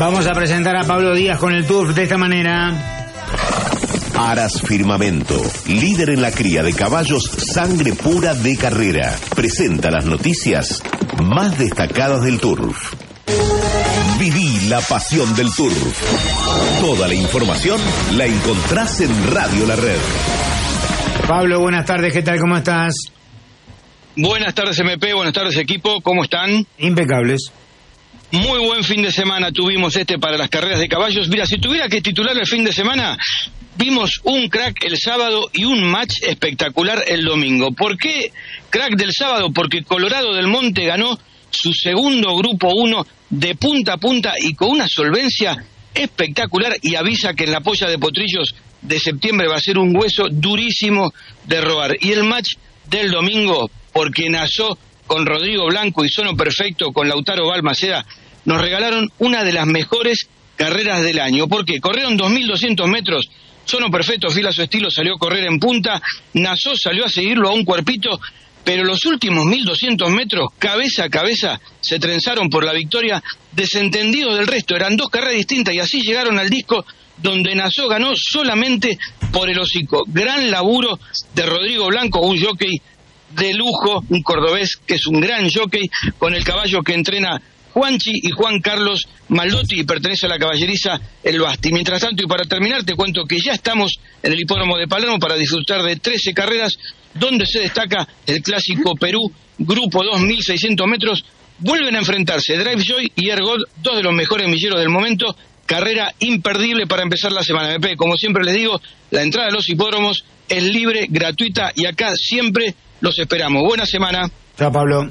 Vamos a presentar a Pablo Díaz con el Turf de esta manera. Aras Firmamento, líder en la cría de caballos sangre pura de carrera, presenta las noticias más destacadas del Turf. Viví la pasión del Turf. Toda la información la encontrás en Radio La Red. Pablo, buenas tardes, ¿qué tal? ¿Cómo estás? Buenas tardes, MP, buenas tardes, equipo, ¿cómo están? Impecables. Muy buen fin de semana tuvimos para las carreras de caballos. Mira, si tuviera que titular el fin de semana, vimos un crack el sábado y un match espectacular el domingo. ¿Por qué crack del sábado? Porque Colorado del Monte ganó su segundo Grupo 1 de punta a punta y con una solvencia espectacular, y avisa que en la polla de potrillos de septiembre va a ser un hueso durísimo de robar. Y el match del domingo, porque nació con Rodrigo Blanco y Sono Perfecto con Lautaro Balmaceda, nos regalaron una de las mejores carreras del año. ¿Por qué? Corrieron 2.200 metros, Sono Perfecto, fiel a su estilo, salió a correr en punta, Nassau salió a seguirlo a un cuerpito, pero los últimos 1.200 metros, cabeza a cabeza, se trenzaron por la victoria, desentendidos del resto. Eran dos carreras distintas y así llegaron al disco donde Nassau ganó solamente por el hocico. Gran laburo de Rodrigo Blanco, un jockey de lujo, un cordobés que es un gran jockey, con el caballo que entrena Juanchi y Juan Carlos Maldotti, y pertenece a la caballeriza El Basti. Mientras tanto, y para terminar, te cuento que ya estamos en el hipódromo de Palermo para disfrutar de 13 carreras, donde se destaca el clásico Perú, Grupo 2.600 metros. Vuelven a enfrentarse Drive Joy y Ergot, dos de los mejores milleros del momento. Carrera imperdible para empezar la semana. MP, como siempre les digo, la entrada a los hipódromos es libre, gratuita, y acá siempre los esperamos. Buena semana. Chao, Pablo.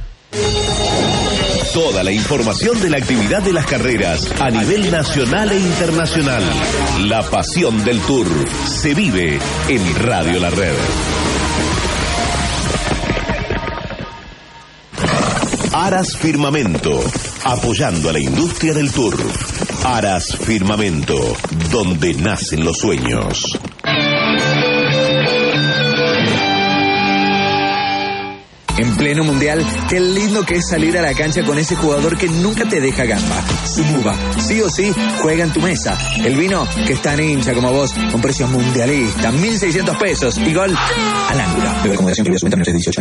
Toda la información de la actividad de las carreras a nivel nacional e internacional. La pasión del Turf se vive en Radio La Red. Aras Firmamento, apoyando a la industria del Turf. Aras Firmamento, donde nacen los sueños. En pleno mundial, qué lindo que es salir a la cancha con ese jugador que nunca te deja gamba. Sumuba, sí o sí, juega en tu mesa. El vino que es tan hincha como vos, con precios mundialistas, 1.600 pesos y gol al ángulo. Beber con moderación, incluye su venta menores de 18 años.